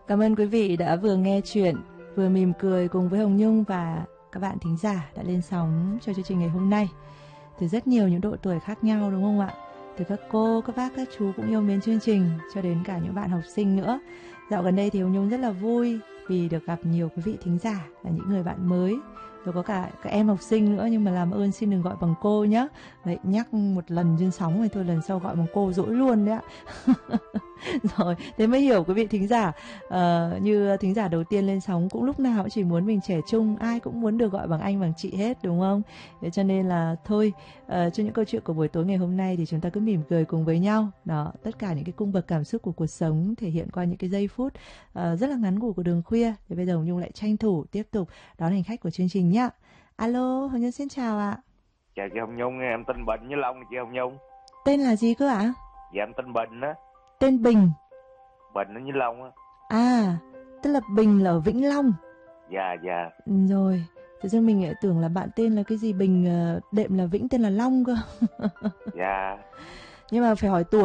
Cảm ơn quý vị đã vừa nghe chuyện, vừa mỉm cười cùng với Hồng Nhung và các bạn thính giả đã lên sóng cho chương trình ngày hôm nay. Từ rất nhiều những độ tuổi khác nhau đúng không ạ? Từ các cô, các bác, các chú cũng yêu mến chương trình cho đến cả những bạn học sinh nữa. Dạo gần đây thì Hồng Nhung rất là vui vì được gặp nhiều quý vị thính giả là những người bạn mới. Rồi có cả các em học sinh nữa, nhưng mà làm ơn xin đừng gọi bằng cô nhé. Đấy, nhắc một lần trên sóng thì thôi, lần sau gọi bằng cô dỗi luôn đấy ạ. Rồi, thế mới hiểu quý vị thính giả. Như thính giả đầu tiên lên sóng cũng lúc nào cũng chỉ muốn mình trẻ trung, ai cũng muốn được gọi bằng anh bằng chị hết đúng không? Thế cho nên là thôi, cho những câu chuyện của buổi tối ngày hôm nay thì chúng ta cứ mỉm cười cùng với nhau. Đó, tất cả những cái cung bậc cảm xúc của cuộc sống thể hiện qua những cái giây phút rất là ngắn ngủi của đường khuya. Thì bây giờ Hồng Nhung lại tranh thủ tiếp tục đón hành khách của chương trình nhá. Alo, Hồng Nhung xin chào ạ. Chào chị Hồng Nhung, em tên Bình với Long chị Hồng Nhung. Tên là gì cơ ạ? Dạ em tên Bình á. Tên Bình. Bình ở Vĩnh Long á. À, tức là Bình là ở Vĩnh Long. Dạ. Rồi, tự dưng mình lại tưởng là bạn tên là cái gì Bình đệm là Vĩnh tên là Long cơ. Dạ. Nhưng mà phải hỏi tuổi